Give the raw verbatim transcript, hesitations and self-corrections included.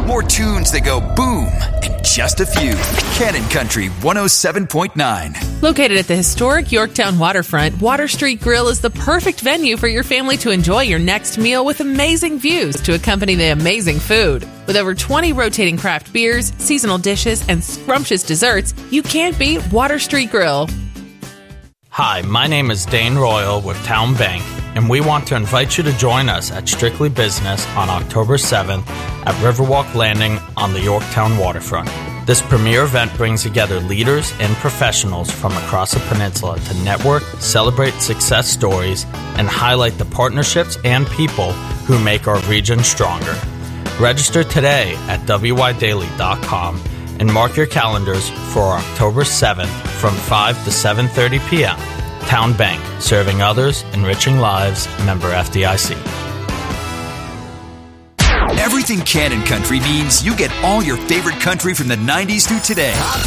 More tunes that go boom and just a few. Cannon Country one oh seven point nine. Located at the historic Yorktown waterfront, Water Street Grill is the perfect venue for your family to enjoy your next meal with amazing views to accompany the amazing food. With over twenty rotating craft beers, seasonal dishes, and scrumptious desserts, you can't beat Water Street Grill. Hi, my name is Dane Royal with Town Bank, and we want to invite you to join us at Strictly Business on October seventh at Riverwalk Landing on the Yorktown waterfront. This premier event brings together leaders and professionals from across the peninsula to network, celebrate success stories, and highlight the partnerships and people who make our region stronger. Register today at w y daily dot com and mark your calendars for October seventh from five to seven thirty p.m. Town Bank, serving others, enriching lives, member F D I C. Everything Cannon Country means you get all your favorite country from the nineties through today.